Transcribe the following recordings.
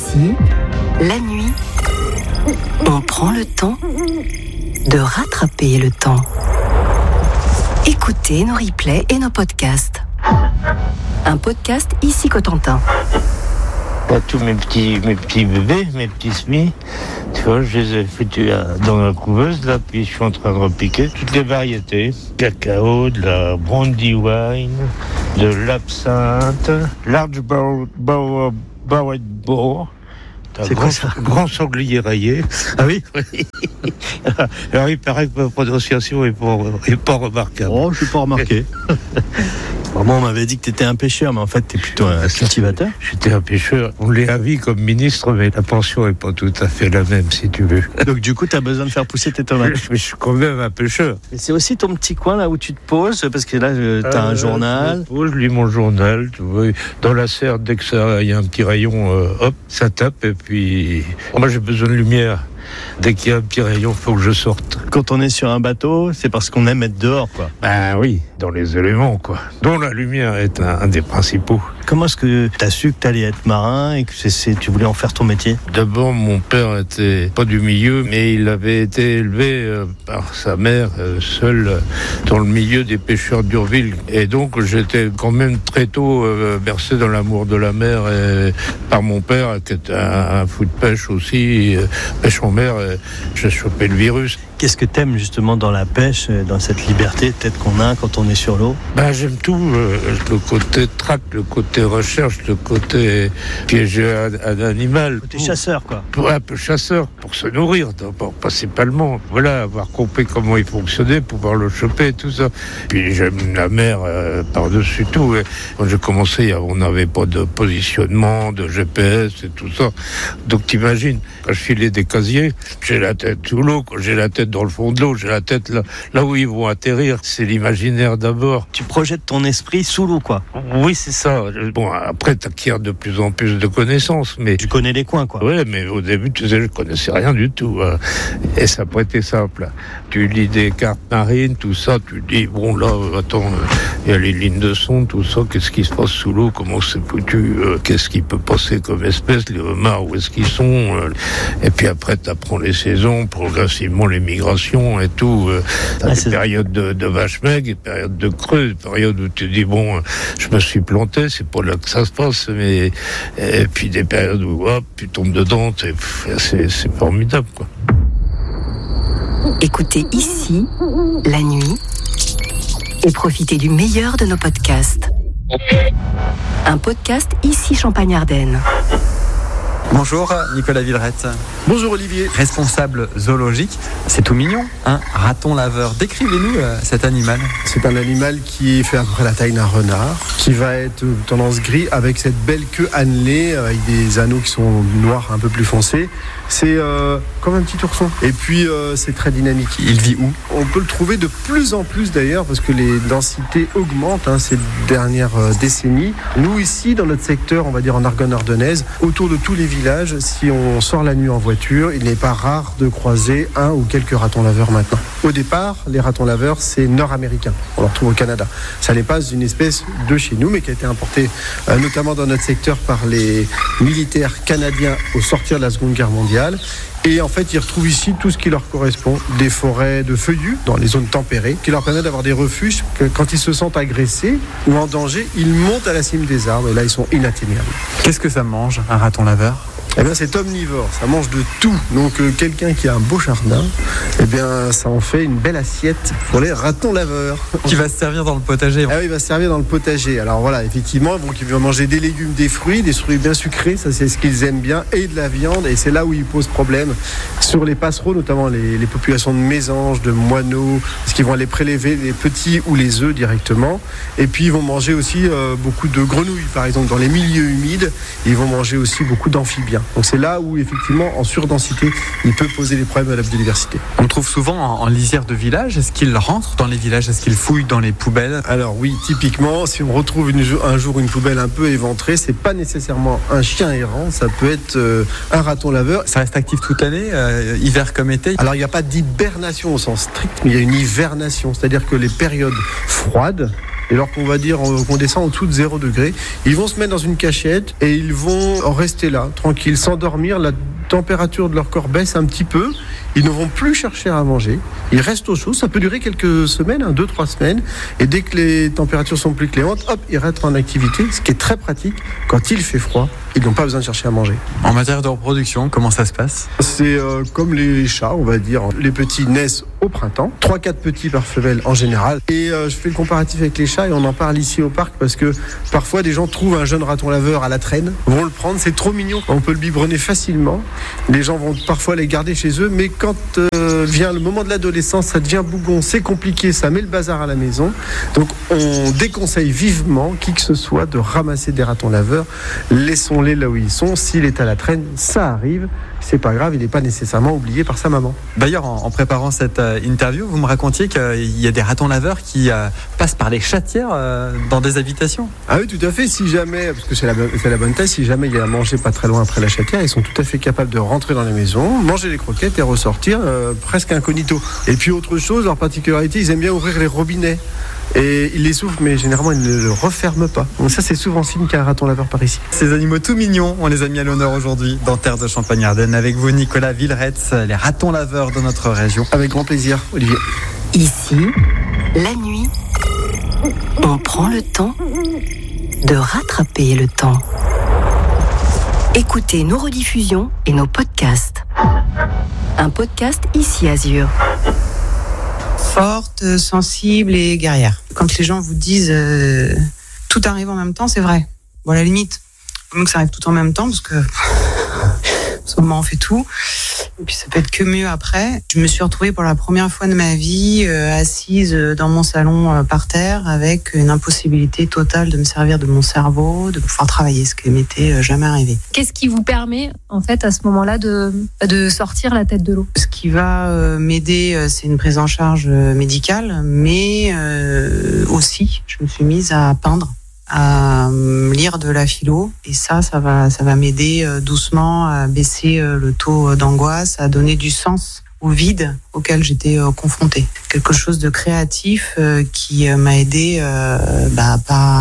Ici, la nuit, on prend le temps de rattraper le temps. Écoutez nos replays et nos podcasts. Un podcast Ici Cotentin. Là, tous mes petits bébés, mes petits semis, tu vois, je les ai foutus dans la couveuse, là, puis je suis en train de repiquer toutes les variétés. Cacao, de la brandy wine, de l'absinthe, large barrel boar. C'est quoi ça ? Grand sanglier rayé. Ah oui ? Alors il paraît que ma prononciation est pas remarquable. Oh, je ne suis pas remarqué. Moi, on m'avait dit que tu étais un pêcheur, mais en fait, tu es plutôt un cultivateur. J'étais un pêcheur. On l'est à vie comme ministre, mais la pension n'est pas tout à fait la même, si tu veux. Donc, du coup, tu as besoin de faire pousser tes tomates. Mais je suis quand même un pêcheur. Et c'est aussi ton petit coin, là, où tu te poses, parce que là, tu as un journal. Je lis mon journal, tu vois. Dans la serre, dès que il y a un petit rayon, hop, ça tape, et puis... Moi, j'ai besoin de lumière. Dès qu'il y a un petit rayon, il faut que je sorte. Quand on est sur un bateau, c'est parce qu'on aime être dehors, quoi. Ben oui, dans les éléments, quoi. Dont la lumière est un des principaux. Comment est-ce que tu as su que tu allais être marin et que tu voulais en faire ton métier ? D'abord, mon père était pas du milieu, mais il avait été élevé par sa mère, seul dans le milieu des pêcheurs d'Urville. Et donc, j'étais quand même très tôt bercé dans l'amour de la mer et par mon père, qui était un fou de pêche aussi, pêche en mer. J'ai chopé le virus. Qu'est-ce que t'aimes justement dans la pêche, dans cette liberté peut-être qu'on a quand on est sur l'eau ? Ben, j'aime tout, le côté traque, le côté recherche, le côté piéger un animal. Le côté chasseur, quoi. Un peu chasseur, pour se nourrir d'abord, principalement. Voilà, avoir compris comment il fonctionnait, pouvoir le choper, tout ça. Puis j'aime la mer par-dessus tout. Et quand j'ai commencé, on n'avait pas de positionnement, de GPS et tout ça. Donc t'imagines, quand je filais des casiers, j'ai la tête sous l'eau, quand j'ai la tête dans le fond de l'eau, j'ai la tête là où ils vont atterrir. C'est l'imaginaire d'abord. Tu projettes ton esprit sous l'eau, quoi. Oui, c'est ça. Bon, après, t'acquiers de plus en plus de connaissances, mais... Tu connais les coins, quoi. Ouais, mais au début, tu sais, je connaissais rien du tout. Et ça n'a pas été simple. Tu lis des cartes marines, tout ça, tu dis, bon, là, attends, il y a les lignes de son, tout ça, qu'est-ce qui se passe sous l'eau, comment c'est foutu, qu'est-ce qui peut passer comme espèce, les homards, où est-ce qu'ils sont, et puis après, t'apprends les saisons, progressivement les migrations et tout. T'as des périodes de vaches maigres, des périodes de creux, des périodes où tu dis, bon, je me suis planté, c'est pas là que ça se passe, mais... Et puis des périodes où, hop, tu tombes dedans, c'est formidable, quoi. Écoutez Ici, la nuit, et profitez du meilleur de nos podcasts. Un podcast Ici Champagne-Ardenne. Bonjour, Nicolas Villerette. Bonjour Olivier. Responsable zoologique. C'est tout mignon, un raton laveur. Décrivez-nous cet animal. C'est un animal qui fait à peu près la taille d'un renard, qui va être tendance gris avec cette belle queue annelée, avec des anneaux qui sont noirs un peu plus foncés. C'est comme un petit ourson. Et puis c'est très dynamique. Il vit où ? On peut le trouver de plus en plus d'ailleurs, parce que les densités augmentent ces dernières décennies. Nous ici, dans notre secteur, on va dire en Argonne-Ardennaise, autour de tous les villages, si on sort la nuit en voiture, il n'est pas rare de croiser un ou quelques ratons laveurs maintenant. Au départ, les ratons laveurs, c'est nord-américain. On le retrouve au Canada. Ça n'est pas une espèce de chez nous, mais qui a été importée notamment dans notre secteur par les militaires canadiens au sortir de la Seconde Guerre mondiale. Et en fait, ils retrouvent ici tout ce qui leur correspond. Des forêts de feuillus dans les zones tempérées qui leur permettent d'avoir des refuges que quand ils se sentent agressés ou en danger, ils montent à la cime des arbres et là, ils sont inatteignables. Qu'est-ce que ça mange, un raton laveur ? Eh bien, c'est omnivore, ça mange de tout. Donc, quelqu'un qui a un beau jardin, eh bien, ça en fait une belle assiette pour les ratons laveurs. Qui va se servir dans le potager. Ah oui, il va se servir dans le potager. Alors voilà, effectivement, ils vont manger des légumes, des fruits bien sucrés, ça c'est ce qu'ils aiment bien, et de la viande, et c'est là où ils posent problème. Sur les passereaux, notamment les populations de mésanges, de moineaux, parce qu'ils vont aller prélever les petits ou les œufs directement. Et puis, ils vont manger aussi beaucoup de grenouilles, par exemple, dans les milieux humides. Ils vont manger aussi beaucoup d'amphibiens. Donc c'est là où effectivement en surdensité il peut poser des problèmes à la biodiversité. On le trouve souvent en lisière de village. Est-ce qu'il rentre dans les villages ? Est-ce qu'il fouille dans les poubelles ? Alors oui, typiquement si on retrouve un jour une poubelle un peu éventrée, c'est pas nécessairement un chien errant, ça peut être un raton laveur. Ça reste actif toute l'année, hiver comme été ? Alors il n'y a pas d'hibernation au sens strict, mais il y a une hivernation, c'est-à-dire que les périodes froides Et alors qu'on va dire qu'on descend en dessous de 0 degré, ils vont se mettre dans une cachette et ils vont rester là, tranquilles, s'endormir. La température de leur corps baisse un petit peu. Ils ne vont plus chercher à manger. Ils restent au chaud. Ça peut durer quelques semaines, 2-3 semaines. Et dès que les températures sont plus clémentes, hop, ils rentrent en activité. Ce qui est très pratique. Quand il fait froid, ils n'ont pas besoin de chercher à manger. En matière de reproduction, comment ça se passe ? C'est comme les chats, on va dire. Les petits naissent au printemps. 3-4 petits par femelle en général. Et je fais le comparatif avec les chats et on en parle ici au parc parce que parfois des gens trouvent un jeune raton laveur à la traîne, vont le prendre, c'est trop mignon. On peut le biberonner facilement. Les gens vont parfois les garder chez eux, mais quand vient le moment de l'adolescence, ça devient bougon, c'est compliqué, ça met le bazar à la maison. Donc on déconseille vivement qui que ce soit de ramasser des ratons laveurs. Laissons-les là où ils sont. S'il est à la traîne, ça arrive. C'est pas grave, il n'est pas nécessairement oublié par sa maman. D'ailleurs, en préparant cette interview, vous me racontiez qu'il y a des ratons laveurs qui passent par les chatières dans des habitations. Ah oui, tout à fait. Si jamais, parce que c'est la bonne taille, si jamais il y a à manger pas très loin après la chatière, ils sont tout à fait capables de rentrer dans la maison, manger les croquettes et ressortir presque incognito. Et puis autre chose, leur particularité, ils aiment bien ouvrir les robinets. Et ils les ouvrent, mais généralement, ils ne le referment pas. Donc ça, c'est souvent signe qu'il y a un raton laveur par ici. Ces animaux tout mignons, on les a mis à l'honneur aujourd'hui dans Terre de Champagne-Ardenne. Avec vous, Nicolas Villeretz, les ratons laveurs de notre région. Avec grand plaisir, Olivier. Ici, la nuit, on prend le temps de rattraper le temps. Écoutez nos rediffusions et nos podcasts. Un podcast ici Azur. Forte, sensible et guerrière. Quand les gens vous disent tout arrive en même temps, c'est vrai. Bon, à la limite, il faut mieux que ça arrive tout en même temps parce que en ce moment on fait tout. Et puis ça peut être que mieux après. Je me suis retrouvée pour la première fois de ma vie assise dans mon salon par terre avec une impossibilité totale de me servir de mon cerveau, de pouvoir travailler, ce qui m'était jamais arrivé. Qu'est-ce qui vous permet en fait à ce moment-là de sortir la tête de l'eau ? Ce qui va m'aider, c'est une prise en charge médicale, mais aussi je me suis mise à peindre, à lire de la philo, et ça va m'aider doucement à baisser le taux d'angoisse, à donner du sens au vide auquel j'étais confrontée. Quelque chose de créatif qui m'a aidé à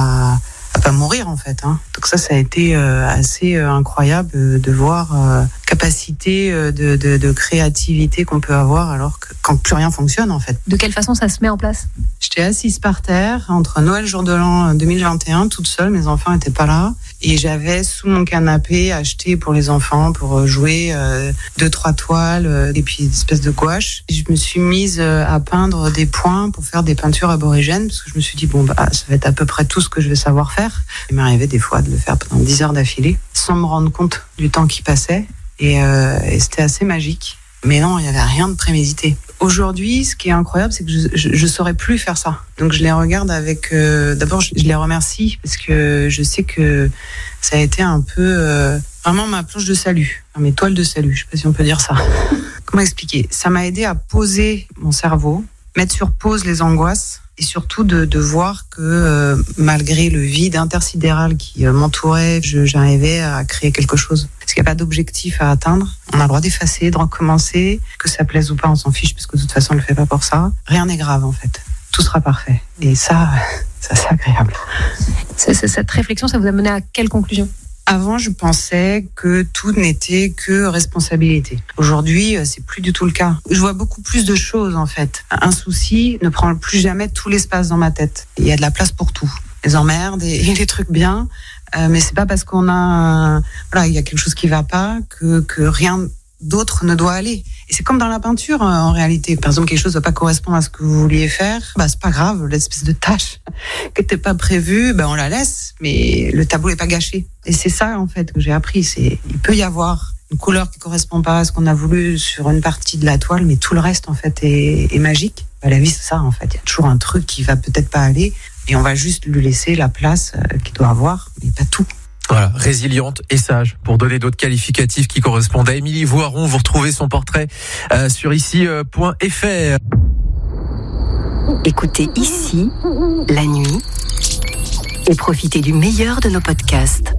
pas mourir en fait. Donc ça a été assez incroyable de voir capacité de créativité qu'on peut avoir alors que quand plus rien fonctionne en fait. De quelle façon ça se met en place ? J'étais assise par terre entre Noël jour de l'an 2021 toute seule, mes enfants n'étaient pas là et j'avais sous mon canapé acheté pour les enfants pour jouer 2-3 toiles et puis une espèce de gouache. Je me suis mise à peindre des points pour faire des peintures aborigènes parce que je me suis dit ça va être à peu près tout ce que je vais savoir faire. Il m'arrivait des fois de le faire pendant 10 heures d'affilée sans me rendre compte du temps qui passait et c'était assez magique. Mais non, il n'y avait rien de prémédité. Aujourd'hui, ce qui est incroyable, c'est que je saurais plus faire ça. Donc je les regarde avec... d'abord, je les remercie parce que je sais que ça a été un peu... vraiment ma planche de salut, mes toiles de salut, je ne sais pas si on peut dire ça. Comment expliquer ? Ça m'a aidé à poser mon cerveau, mettre sur pause les angoisses et surtout de voir que malgré le vide intersidéral qui m'entourait, j'arrivais à créer quelque chose. Parce qu'il n'y a pas d'objectif à atteindre. On a le droit d'effacer, de recommencer. Que ça plaise ou pas, on s'en fiche parce que de toute façon, on ne le fait pas pour ça. Rien n'est grave en fait. Tout sera parfait. Et ça c'est agréable. Cette réflexion, ça vous a mené à quelle conclusion ? Avant, je pensais que tout n'était que responsabilité. Aujourd'hui, c'est plus du tout le cas. Je vois beaucoup plus de choses, en fait. Un souci ne prend plus jamais tout l'espace dans ma tête. Il y a de la place pour tout. Les emmerdes et les trucs bien. Mais c'est pas parce qu'on a il y a quelque chose qui va pas que rien d'autre ne doit aller. Et c'est comme dans la peinture, en réalité. Par exemple, quelque chose ne va pas correspondre à ce que vous vouliez faire. C'est pas grave, l'espèce de tâche qui n'était pas prévue, on la laisse, mais le tableau n'est pas gâché. Et c'est ça, en fait, que j'ai appris. Il peut y avoir une couleur qui correspond pas à ce qu'on a voulu sur une partie de la toile, mais tout le reste, en fait, est magique. La vie, c'est ça, en fait. Il y a toujours un truc qui va peut-être pas aller, et on va juste lui laisser la place qu'il doit avoir, mais pas tout. Voilà, résiliente et sage, pour donner d'autres qualificatifs qui correspondent à Émilie Voiron. Vous retrouvez son portrait sur ici.fr. Écoutez Ici, la nuit, et profitez du meilleur de nos podcasts.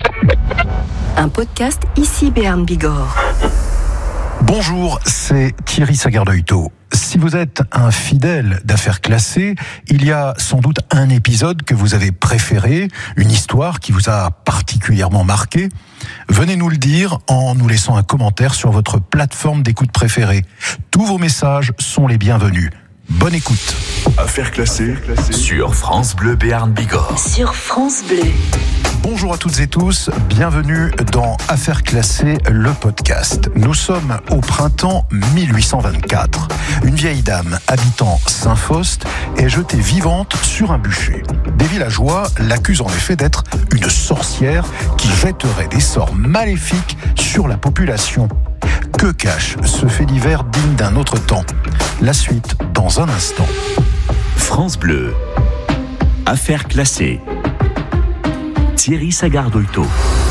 Un podcast Ici Béarn Bigorre. Bonjour, c'est Thierry Sagardeuil-Taux. Si vous êtes un fidèle d'Affaires classées, il y a sans doute un épisode que vous avez préféré, une histoire qui vous a particulièrement marqué. Venez nous le dire en nous laissant un commentaire sur votre plateforme d'écoute préférée. Tous vos messages sont les bienvenus. Bonne écoute. Affaires classées sur France Bleu Béarn Bigorre. Sur France Bleu. Bonjour à toutes et tous, bienvenue dans Affaires classées, le podcast. Nous sommes au printemps 1824. Une vieille dame habitant Saint-Faust est jetée vivante sur un bûcher. Des villageois l'accusent en effet d'être une sorcière qui jetterait des sorts maléfiques sur la population. Que cache ce fait divers digne d'un autre temps? La suite dans un instant. France Bleu, Affaires classées. Thierry Sagardolto.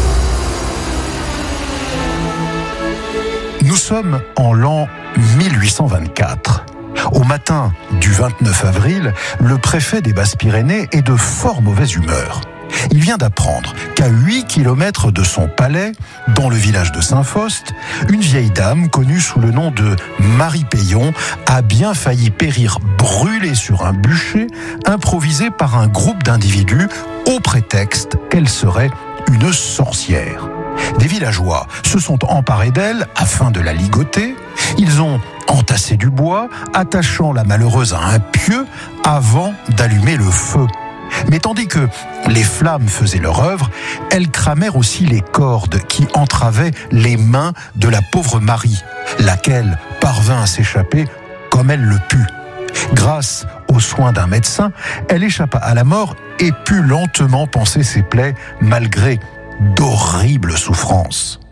Nous sommes en l'an 1824. Au matin du 29 avril, le préfet des Basses-Pyrénées est de fort mauvaise humeur. Il vient d'apprendre qu'à 8 km de son palais, dans le village de Saint-Faust, une vieille dame connue sous le nom de Marie Payon a bien failli périr brûlée sur un bûcher improvisé par un groupe d'individus au prétexte qu'elle serait une sorcière. Des villageois se sont emparés d'elle afin de la ligoter. Ils ont entassé du bois, attachant la malheureuse à un pieu avant d'allumer le feu. Mais tandis que les flammes faisaient leur œuvre, elles cramèrent aussi les cordes qui entravaient les mains de la pauvre Marie, laquelle parvint à s'échapper comme elle le put. Grâce aux soins d'un médecin, elle échappa à la mort et put lentement panser ses plaies malgré d'horribles souffrances.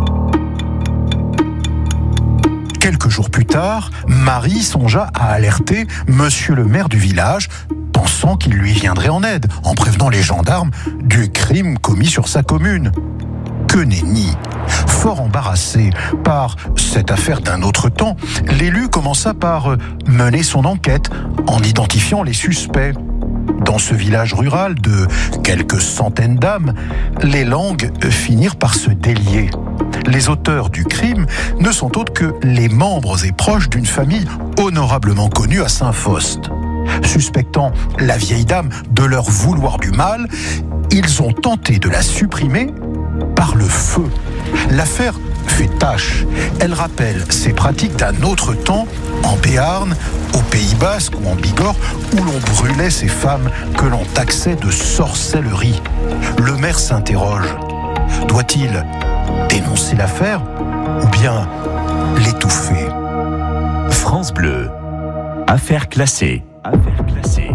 Quelques jours plus tard, Marie songea à alerter monsieur le maire du village, pensant qu'il lui viendrait en aide, en prévenant les gendarmes du crime commis sur sa commune. Que nenni! Fort embarrassé par cette affaire d'un autre temps, l'élu commença par mener son enquête en identifiant les suspects. Dans ce village rural de quelques centaines d'âmes, les langues finirent par se délier. Les auteurs du crime ne sont autres que les membres et proches d'une famille honorablement connue à Saint-Faust. Suspectant la vieille dame de leur vouloir du mal, ils ont tenté de la supprimer par le feu. L'affaire fait tache. Elle rappelle ces pratiques d'un autre temps, en Béarn, au Pays Basque ou en Bigorre, où l'on brûlait ces femmes que l'on taxait de sorcellerie. Le maire s'interroge. Doit-il dénoncer l'affaire ou bien l'étouffer? France Bleu, Affaires classées. Affaires classées.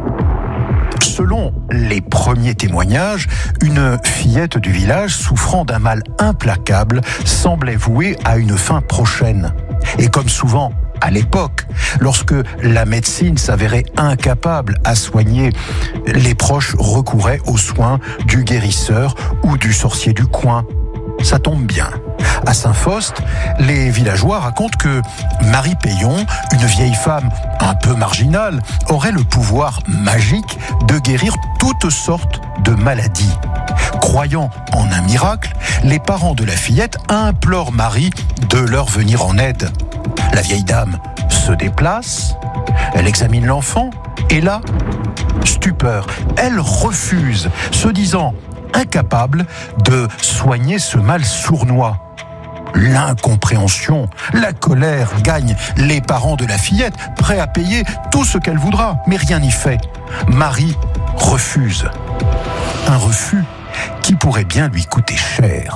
Selon les premiers témoignages, une fillette du village souffrant d'un mal implacable semblait vouée à une fin prochaine. Et comme souvent à l'époque, lorsque la médecine s'avérait incapable à soigner, les proches recouraient aux soins du guérisseur ou du sorcier du coin. Ça tombe bien. À Saint-Faust, les villageois racontent que Marie Payon, une vieille femme un peu marginale, aurait le pouvoir magique de guérir toutes sortes de maladies. Croyant en un miracle, les parents de la fillette implorent Marie de leur venir en aide. La vieille dame se déplace, elle examine l'enfant, et là, stupeur, elle refuse, se disant incapable de soigner ce mal sournois. L'incompréhension, la colère gagnent les parents de la fillette, prêts à payer tout ce qu'elle voudra, mais rien n'y fait. Marie refuse. Un refus qui pourrait bien lui coûter cher.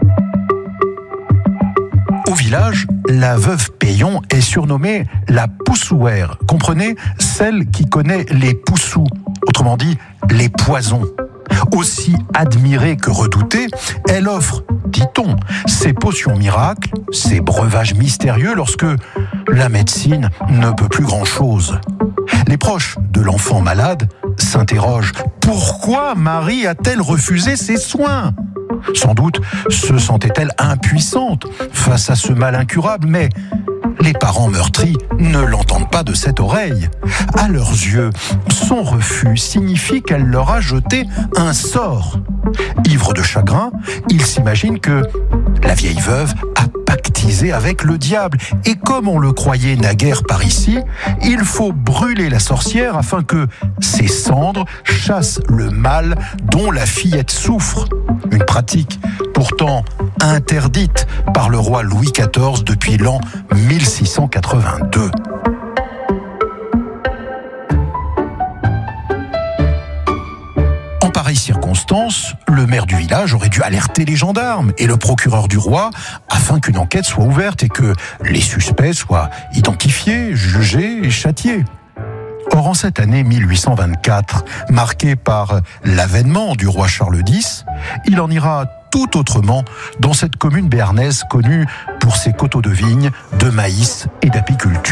Au village, la veuve Payon est surnommée la poussouère. Comprenez, celle qui connaît les poussous, autrement dit, les poisons. Aussi admirée que redoutée, elle offre, dit-on, ses potions miracles, ses breuvages mystérieux lorsque la médecine ne peut plus grand-chose. Les proches de l'enfant malade s'interrogent « Pourquoi Marie a-t-elle refusé ses soins ?» Sans doute se sentait-elle impuissante face à ce mal incurable, mais les parents meurtris ne l'entendent pas de cette oreille. À leurs yeux, son refus signifie qu'elle leur a jeté un sort. Ivre de chagrin, ils s'imaginent que la vieille veuve a pactisé pactiser avec le diable. Et comme on le croyait naguère par ici, il faut brûler la sorcière afin que ses cendres chassent le mal dont la fillette souffre. Une pratique pourtant interdite par le roi Louis XIV depuis l'an 1682. En pareille circonstance, le maire du village aurait dû alerter les gendarmes et le procureur du roi afin qu'une enquête soit ouverte et que les suspects soient identifiés, jugés et châtiés. Or, en cette année 1824, marquée par l'avènement du roi Charles X, il en ira tout autrement dans cette commune béarnaise connue pour ses coteaux de vignes, de maïs et d'apiculture.